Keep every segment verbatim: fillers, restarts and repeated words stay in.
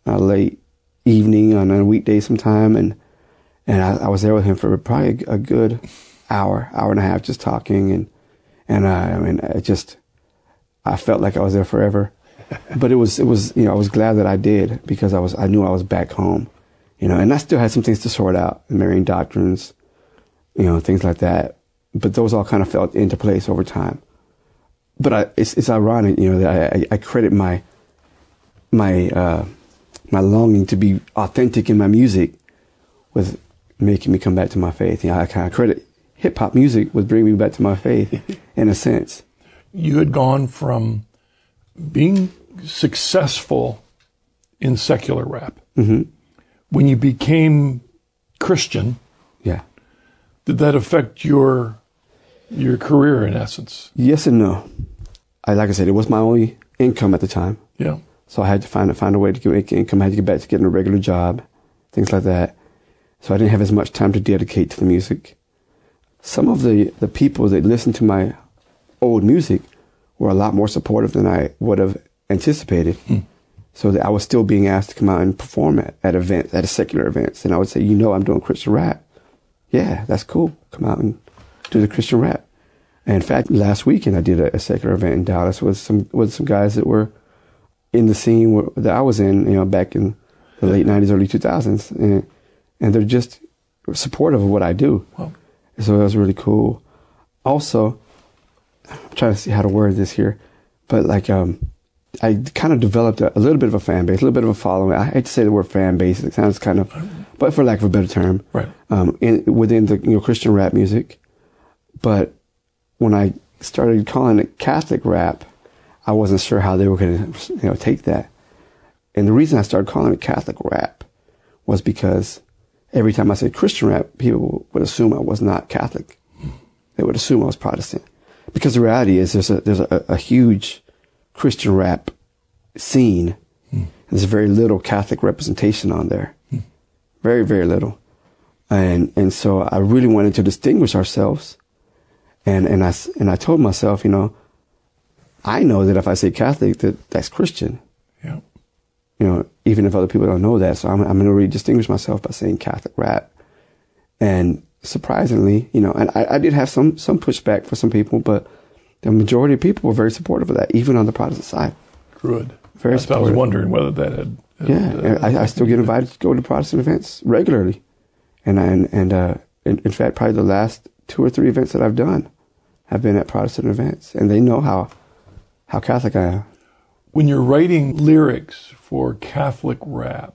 uh, late evening on a weekday sometime, and and I, I was there with him for probably a, a good hour, hour and a half, just talking, and and uh, I mean, it just I felt like I was there forever. But it was it was you know I was glad that I did, because I was I knew I was back home, you know, and I still had some things to sort out, Marian doctrines, you know, things like that. But those all kind of fell into place over time. But I, it's it's ironic, you know, that I, I credit my my uh, my longing to be authentic in my music with making me come back to my faith. You know, I kind of credit hip hop music with bringing me back to my faith, in a sense. You had gone from being successful in secular rap. Mm-hmm. When you became Christian, yeah, did that affect your your career in essence? Yes and no. I like I said, it was my only income at the time. Yeah. So I had to find find a way to make income. I had to get back to getting a regular job, things like that. So I didn't have as much time to dedicate to the music. Some of the, the people that listened to my old music were a lot more supportive than I would have anticipated. Mm. So that I was still being asked to come out and perform at, at events, at secular events. And I would say, you know, I'm doing Christian rap. Yeah, that's cool. Come out and do the Christian rap. And in fact, last weekend I did a, a secular event in Dallas with some with some guys that were in the scene where, that I was in, you know, back in the late nineties, early two thousands. And, and they're just supportive of what I do. Wow. So that was really cool. Also, I'm trying to see how to word this here, but like, um, I kind of developed a, a little bit of a fan base, a little bit of a following. I hate to say the word fan base; it sounds kind of, but for lack of a better term, right? Um, in, within the you know Christian rap music, but when I started calling it Catholic rap, I wasn't sure how they were going to you know take that. And the reason I started calling it Catholic rap was because every time I said Christian rap, people would assume I was not Catholic. They would assume I was Protestant, because the reality is there's a there's a, a huge Christian rap scene. Hmm. There's very little Catholic representation on there. Hmm. Very, very little. And and so I really wanted to distinguish ourselves. And and I, and I told myself, you know, I know that if I say Catholic, that that's Christian. Yeah. You know, even if other people don't know that. So I'm, I'm going to really distinguish myself by saying Catholic rap. And surprisingly, you know, and I, I did have some, some pushback for some people, but the majority of people were very supportive of that, even on the Protestant side. Good. Very I supportive. was wondering whether that had... had yeah, uh, I, I still get invited to go to Protestant events regularly. And, I, and, and uh, in, in fact, probably the last two or three events that I've done have been at Protestant events. And they know how, how Catholic I am. When you're writing lyrics for Catholic rap,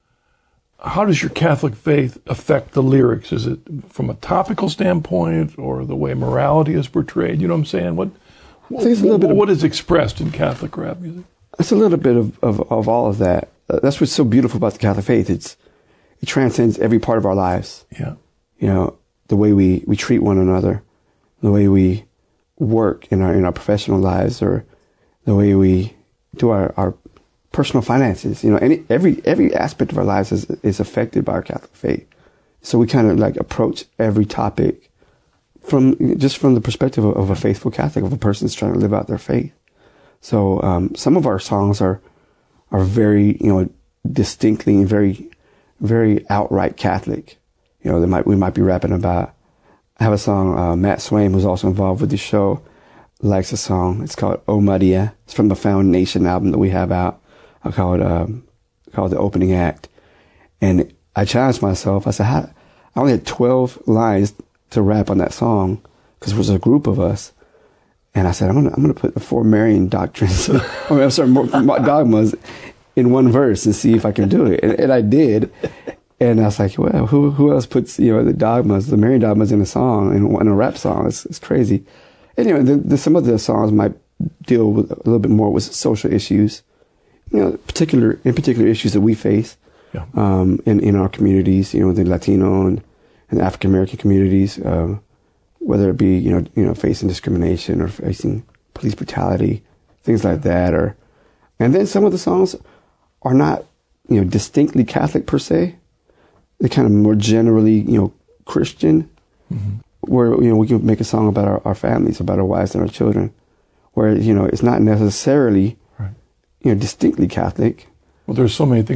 how does your Catholic faith affect the lyrics? Is it from a topical standpoint, or the way morality is portrayed? You know what I'm saying? What I think it's a little what, bit of, what is expressed in Catholic rap music? It's a little bit of, of, of all of that. Uh, that's what's so beautiful about the Catholic faith. It's it transcends every part of our lives. Yeah. You know, the way we, we treat one another, the way we work in our in our professional lives, or the way we do our, our personal finances. You know, any every every aspect of our lives is is affected by our Catholic faith. So we kind of like approach every topic from just from the perspective of, of a faithful Catholic, of a person that's trying to live out their faith. So um, some of our songs are are very you know distinctly and very very outright Catholic. You know, they might we might be rapping about. I have a song. Uh, Matt Swain, who's also involved with the show, likes a song. It's called "Oh Maria." It's from the Foundation album that we have out. I call it um, called the opening act. And I challenged myself. I said, How? I only had twelve lines to rap on that song because it was a group of us. And I said, I'm gonna I'm gonna put the four Marian doctrines, I mean, I'm sorry, dogmas, in one verse and see if I can do it. And, and I did. And I was like, well, who who else puts you know the dogmas, the Marian dogmas, in a song, in, in a rap song? It's, it's crazy. Anyway, the, the, some of the songs might deal with a little bit more with social issues, you know, particular in particular issues that we face, yeah. um, in in our communities, you know, the Latino and, and African American communities, um, whether it be you know you know facing discrimination or facing police brutality, things like that, or and then some of the songs are not you know distinctly Catholic per se. They're kind of more generally, you know, Christian, mm-hmm. where, you know, we can make a song about our, our families, about our wives and our children, where, you know, it's not necessarily, right. you know, distinctly Catholic. Well, there's so many things